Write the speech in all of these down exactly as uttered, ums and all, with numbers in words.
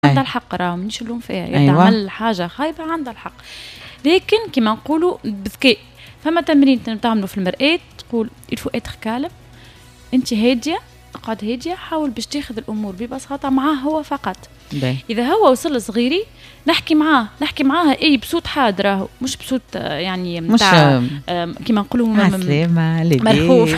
عندها الحق، راهو مانيش نلوم فيها، يبدا أيوة. عمل حاجه خايبه عندها الحق، لكن كما نقولوا بذكاء. فما تمرين تعملوا في المرآة، تقول الفو اتر كالم، انت هاديه، اقعد هاديه، حاول باش تاخذ الامور ببساطه معاه هو فقط. باي. اذا هو وصل صغيري نحكي معاه نحكي معاها اي بصوت حاد، راهو مش بصوت يعني نتاع كيما نقولوا عسلامة مرحوف.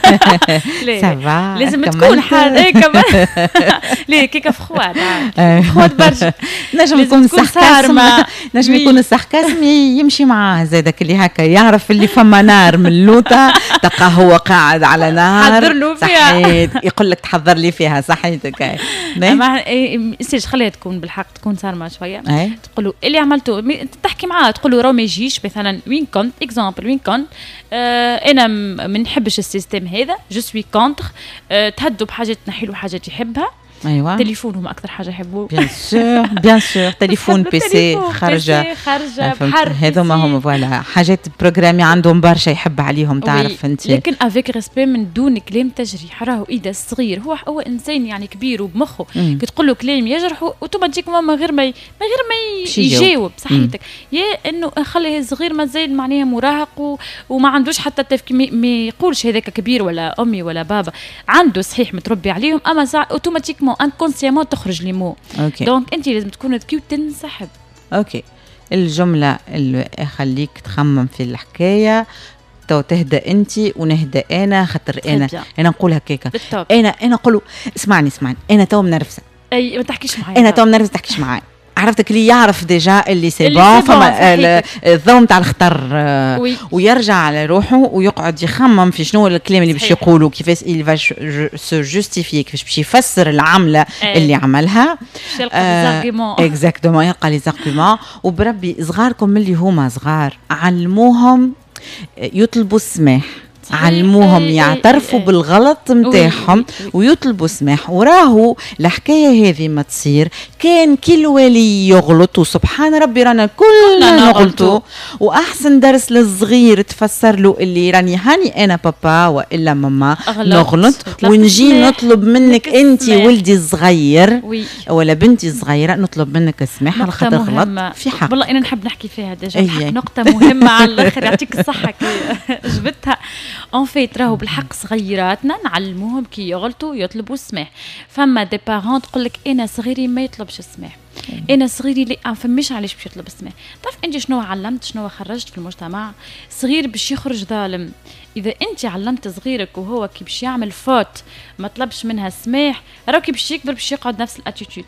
لا لازم تكون حاد اي كمان. لا كيكا فخوات فخوات برشا. نجم يكون السحكاسم، نجم يكون السحكاسم يمشي معاه زادك اللي هكا يعرف اللي فما نار من اللوطة، تلقى هو قاعد على نار حضر له فيها، يقول لك تحضر لي فيها صحيتك. سيج خليها تكون بالحق تكون صارمة شوية، تقولوا اللي عملته تحكي معاه، تقولوا راه ما يجيش مثلا وين كنت اكزامبل وين كنت آه انا ما نحبش السيستم هذا، جو سوي كونتر، آه تهدوا بحاجات تنحي له حاجات يحبها. ايوه تليفونهم اكثر حاجه يحبوه بيان سور بيان سور تليفون بي سي خارجه خارجه بحر هذوما هم فوالا حاجات بروغرامي عندهم برشا يحب عليهم تعرف انت. لكن افيك ريسبي من دون كلام تجريح، راهو اذا الصغير هو هو انسان يعني كبير وبمخه كي تقول له كلام يجرحه اوتوماتيكمون من غير ما من غير ما يجاوب صحيتك، يا انه خليه صغير مازال معناها مراهق و... وما عندوش حتى تفكير، ما يقولش هذاك كبير ولا امي ولا بابا، عنده صحيح متربي عليهم اما ساعة اوتوماتيكمون انكونسيامون تخرج لي مو. دونك انت لازم تكون ذكي وتنسحب. اوكي الجمله اللي خليك تخمم في الحكايه، تو تهدى انت ونهدى انا، خاطر انا انا نقول هكاكا، انا انا نقول اسمعني اسمعني انا تو منرفزه، اي ما تحكيش معايا، انا تو منرفزه تحكيش معايا، عرفتك اللي يعرف ديجا اللي سي بون فما الضوء نتاع الخطر ويرجع على روحه ويقعد يخمم في شنو الكلام اللي باش يقولوا، كيفاش il va se justifier، كيفاش باش يفسر العمله اللي عملها اكزاكتومون، يلقى لي زارغومون. وبربي صغاركم اللي هما صغار علموهم يطلبوا السماح، علموهم يعترفوا بالغلط متاعهم ويطلبوا السماح. وراهو الحكايه هذه ما تصير كان كل ولي يغلط، وسبحان ربي رانا كلنا نغلطوا، واحسن درس للصغير تفسر له اللي راني هاني انا بابا والا ماما نغلط ونجي نطلب منك انت ولدي الصغير ولا بنتي الصغيره نطلب منك السماح على خاطر غلط في حق. والله انا نحب نحكي فيها ديجا، نقطه مهمه على الاخر، يعطيك الصحه جبتها. ان فيت راهو بالحق صغيراتنا نعلموهم كي يغلطوا يطلبوا السماح. فما دي بارون تقول لك انا صغيري ما يطلبش السماح، انا صغيري لا ما فماش علاش باش يطلب السماح. تعرف انت شنو علمت، شنو خرجت في المجتمع؟ صغير باش يخرج ظالم. اذا انت علمت صغيرك وهو كي باش يعمل فوت ما طلبش منها السماح، راهو كي باش يكبر باش يقعد نفس الاتيتود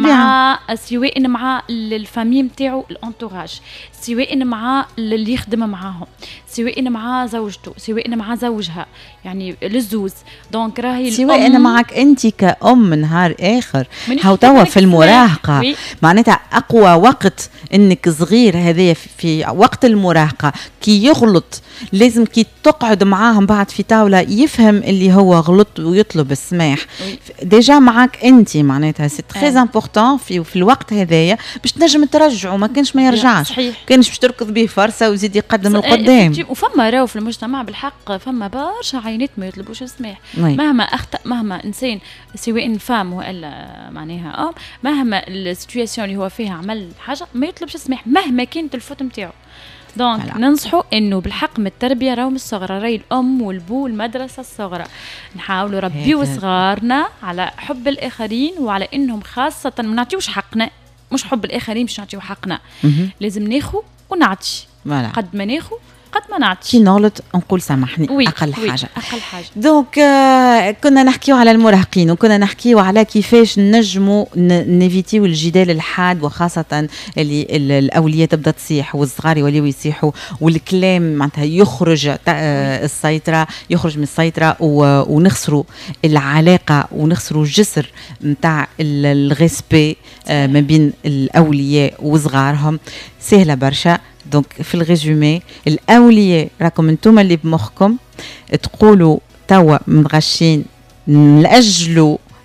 مع سواء مع الفامي نتاعو الانتوراج، سواء مع اللي يخدم معاهم، سواء مع زوجته، سواء مع زوجها، يعني للزوز. دونك راهي سواء انا معك انت كأم نهار اخر هاو توا في المراهقه، معناتها اقوى وقت انك صغير هذايا في وقت المراهقه كي يغلط لازم كي تقعد معاهم بعد في طاوله يفهم اللي هو غلط ويطلب السماح. ديجا معك انت معناتها سي تري امبورطون في في الوقت هذايا باش تنجم ترجعه، ما كانش ما يرجعش، كانش باش تركض به فرصه ويزيد يقدم القدام. وفما راهو في المجتمع بالحق فما برشا عينات ما يطلبوش السماح، مهما اخطا، مهما انسان سواء فام ولا معناها ام، مهما السيتوياسيون اللي هو فيها عمل حاجه ما يطلبش السماح مهما كانت الفوت نتاعو. دونك ننصحوا انه بالحق من التربيه راهو من الصغرى، راهي الام والبو المدرسه الصغرى، نحاولوا ربيوا صغارنا على حب الاخرين وعلى انهم خاصه ما نعطيوش حقنا، مش حب الاخرين باش نعطيو حقنا، لازم ناخذ ونعطي قد ما ناخذ قد ما نعطي. كي نغلط نقول سامحني وي اقل وي حاجه اقل حاجه. دونك آه كنا نحكيو على المراهقين وكنا نحكيو على كيفاش نجموا نيفيتيو الجدال الحاد، وخاصه اللي الاوليه تبدا تصيح والصغار يوليو يصيحوا والكلام معناتها يخرج آه السيطره يخرج من السيطره ونخسروا العلاقه ونخسروا الجسر نتاع الريسبي آه ما بين الاولياء وصغارهم. سهله برشا. دونك في الريزومي الاولياء راكم انتم اللي بمخكم تقولوا توا متغشين نأجلوا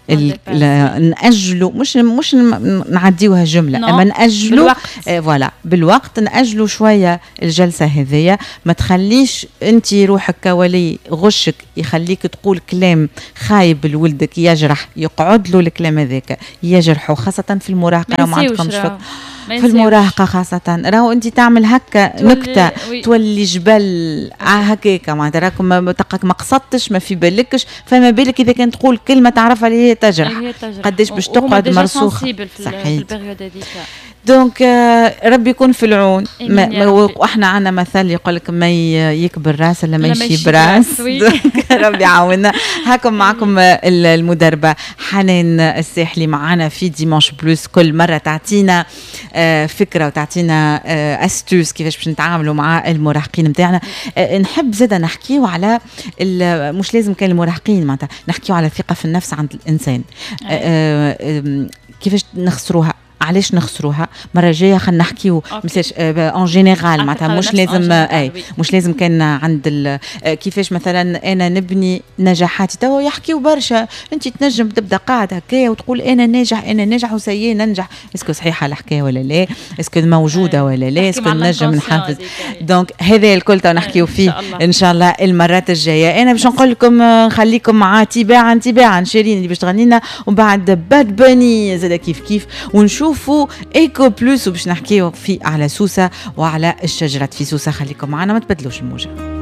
نأجلوا مش مش نعديوها جملة أما نأجلوا فوالا بالوقت نأجلوا شوية الجلسة هذية. ما تخليش أنت روحك كولي غشك يخليك تقول كلام خايب لولدك يجرح، يقعد له الكلام هذاك يجرحه خاصة في المراهقة. ما عندكمش فك في المراهقة خاصة راهو أنت تعمل هكا نكتة وي. تولي جبل هكاك معناتها راكم ما قصدتش ما في بالكش، فما بالك إذا كان تقول كلمة تعرف اللي هي تجرح قديش باش تقعد مرسوخ. صحيح. دونك ربي يكون في العون. واحنا عنا مثل يقول لك ما يكبر راس الا ما يشيب راس. ربي يعاوننا. هاكم معكم المدربه حنان الساحلي معنا في ديمانش بلوس، كل مره تعطينا فكره وتعطينا استوس كيفاش باش نتعاملوا مع المراهقين نتاعنا. نحب زاده نحكيو على مش لازم كان المراهقين معناتها نحكيو على الثقه في النفس عند الانسان. كيفاش نخسروها، علاش نخسروها. مرة جاية خلينا نحكيو مساج ان جينيرال معناتها مش لازم اي مش لازم كان عند كيفاش مثلا انا نبني نجاحاتي. تو يحكيو برشا انت تنجم تبدا قاعد هكايا وتقول انا ناجح انا ناجح وسيي ننجح. اسكو صحيحه الحكايه ولا لا؟ اسكو موجوده ولا لا؟ اسكو نجم نحفز؟ دونك هذا الكل تو نحكيو فيه ان شاء الله المرات الجايه. انا باش نقول لكم نخليكم مع تباعا تباعا شيرين اللي باش تغني لنا، ومن بعد باد باني زاد كيف كيف، ونشوف شوفوا ايكو بلوس وباش نحكيو في على سوسة وعلى الشجرة في سوسة. خليكم معنا ما تبدلوش الموجة.